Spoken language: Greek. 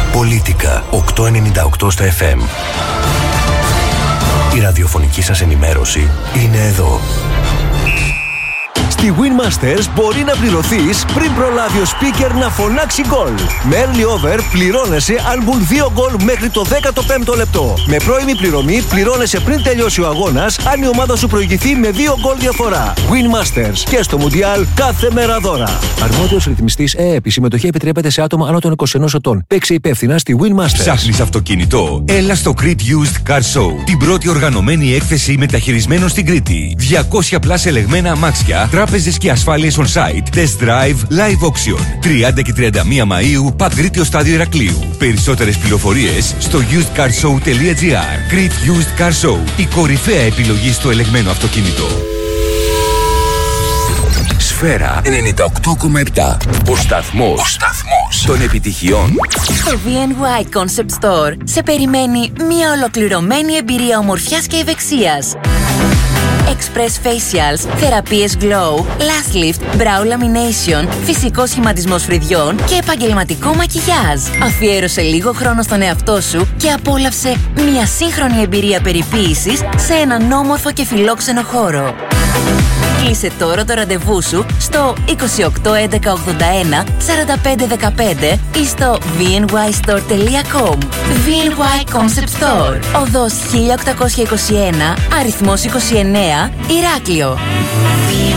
Πολίτικα 898 στα FM. Η ραδιοφωνική σας ενημέρωση είναι εδώ. Στη Winmasters μπορεί να πληρωθείς πριν προλάβει ο speaker να φωνάξει γκολ. Με early over πληρώνεσαι αν μπουν 2 γκολ μέχρι το 15ο λεπτό. Με πρώιμη πληρωμή πληρώνεσαι πριν τελειώσει ο αγώνας αν η ομάδα σου προηγηθεί με 2 γκολ διαφορά. Winmasters και στο Μουντιάλ κάθε μέρα δώρα. Αρμόδιος ρυθμιστής ΕΕΠ. Η συμμετοχή επιτρέπεται σε άτομα άνω των 21 ετών. Παίξε υπεύθυνα στη Winmasters. Ψάχνεις αυτοκίνητο? Έλα στο Crete Used Car Show. Την πρώτη οργανωμένη έκθεση μεταχειρισμένων στην Κρήτη. 200 πλάς ελεγμένα αμάξια, τράπεζες και ασφάλειες on site, test drive, live auction. 30 και 31 Μαΐου, Παγκρίτιο Στάδιο Ηρακλείου. Περισσότερες πληροφορίες στο usedcarshow.gr. Crete Used Car Show. Η κορυφαία επιλογή στο ελεγμένο αυτοκίνητο. Σφαίρα 98,7. Ο σταθμός των επιτυχιών. Στο VNY Concept Store σε περιμένει μια ολοκληρωμένη εμπειρία ομορφιάς και ευεξίας. Express Facials, θεραπείες Glow, Lash Lift, Brow Lamination, φυσικός σχηματισμός φρυδιών και επαγγελματικό μακιγιάζ. Αφιέρωσε λίγο χρόνο στον εαυτό σου και απόλαυσε μια σύγχρονη εμπειρία περιποίησης σε έναν όμορφο και φιλόξενο χώρο. Κλείσε τώρα το ραντεβού σου στο 28 11 81 45 15 ή στο vnystore.com. VNY Concept Store, οδός 1821, αριθμός 29, Ηράκλειο.